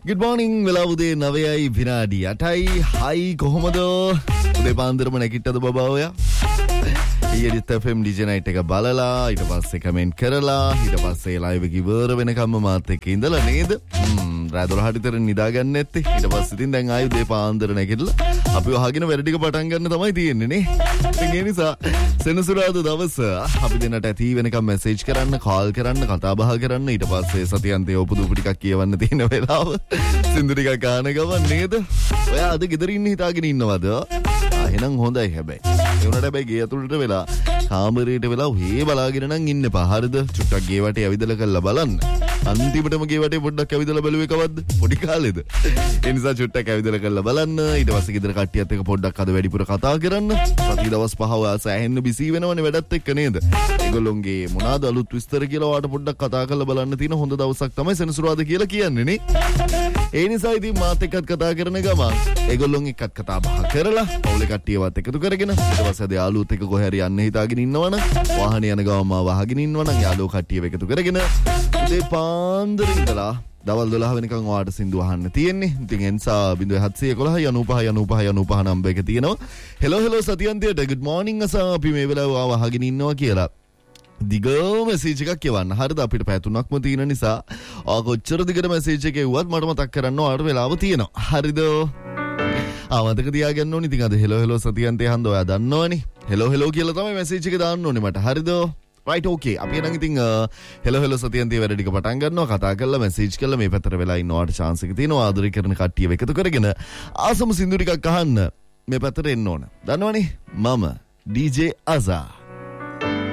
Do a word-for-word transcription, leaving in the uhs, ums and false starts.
Good morning වෙලාව උදේ නවයයි විනාඩි අටයි. හයි කොහොමද? උදේ පාන්දරම නැගිට්ටද බබා ඔයා? ඊයේත් එෆ් එම් ඩී ජේ නයිට් එක බලලා ඊට පස්සේ කමෙන්ට් කරලා ඊට පස්සේ ලයිව් එක ඉවර වෙනකම්ම මාත් එක්ක ඉඳලා නේද? හ්ම් රාත් දොළහට විතර නිදාගන්න නැත්තේ. ඊට පස්සේ ඉතින් දැන් ආයි උදේ පාන්දර නැගිටලා අපි වහගෙන වැඩ ටික පටන් ගන්න තමයි තියෙන්නේ නේ. ඉතින් ඒ නිසා සෙනසුරාදා දවස අපි දෙන්නට ඇති වෙනකම් මැසේජ් කරන්න, කෝල් කරන්න, කතා බහ කරන්න, ඊට පස්සේ සතියන්තේ උපදූප ටිකක් කියවන්න තියෙන වෙලාව සින්දු ටිකක් ගාන ගමන් නේද? ඔයා අද ගෙදර ඉන්න හිතාගෙන ඉන්නවද? එහෙනම් හොඳයි හැබැයි. ඒ උනට හැබැයි ගේ ඇතුළට වෙලා කාමරේට වෙලා ඔහේ බලාගෙන නම් ඉන්න එපා. හරිද? චුට්ටක් ගේ වටේ ඇවිදලා කරලා බලන්න. අන්තිමටම ගේ වටේ පොඩ්ඩක් ඇවිදලා බලුවේ කවද්ද? පොඩි කාලේද? ඒ නිසා චුට්ටක් ඇවිදලා කරලා බලන්න. ඊට පස්සේ ගෙදර කට්ටියත් එක්ක පොඩ්ඩක් අද වැඩිපුර කතා කරන්න. සති දවස් පහව සෑහෙන්න බිසි වෙනවනේ වැඩත් එක්ක නේද? ඒගොල්ලොන්ගේ මොනවාද අලුත් විස්තර කියලා ඔයාලට පොඩ්ඩක් කතා කරලා බලන්න තියෙන හොඳ දවසක් තමයි සෙනසුරාදා කියලා කියන්නේ නේ. ඒ නිසා ඉතින් මාත් එක්කත් කතා කරන ගමන් ඒගොල්ලොන් එක්කත් කතා බහ කරලා පවුලේ කට්ටියවත් එකතු කරගෙන ඊට පස්සේ යාළුවොත් එක්ක කොහේ හරි යන්න හිතාගෙන ඉන්නවනම් වාහනේ යන ගමන් මාව වහගෙන ඉන්නවනම් යාළුවෝ කට්ටියව එකතු කරගෙන උදේ පාන්දර ඉඳලා දවල් දොළහ වෙනකන් ඔයාට සින්දු අහන්න තියෙන්නේ. ඉතින් එන්සා ज़ीरो सात एक एक යනු පහ යනු පහ යනු පහ නම්බර් එක තියෙනවා. හෙලෝ හෙලෝ සතියන්තයට good morning අසා අපි මේ වෙලාව ආව අහගෙන ඉන්නවා කියලා දිගම මැසේජ් එකක් කියවන්න. හරිද? අපිට පැය තුනක්ම තියෙන නිසා ආ කොච්චර දිගට මැසේජ් එක එව්වත් මට මතක් කරන්න ඔයාලට වෙලාව තියෙනවා. හරිද? ආවදක තියාගන්න ඕනේ. ඉතින් අද හෙලෝ හෙලෝ සතියන්තේ හන්ද ඔයා දන්නවනේ. හෙලෝ හෙලෝ කියලා තමයි මැසේජ් එක දාන්න ඕනේ මට. හරිද? right okay. අපි නම් ඉතින් හෙලෝ හෙලෝ සතියන්තේ වැඩ ටික පටන් ගන්නවා. කතා කරලා මැසේජ් කරලා මේ පැත්තට වෙලා ඉන්නවාට chance එක තියෙනවා. ආදරය කරන කට්ටියව එකතු කරගෙන ආසම සින්දු ටිකක් අහන්න මේ පැත්තට එන්න ඕන. දන්නවනේ? මම ඩී ජේ අසා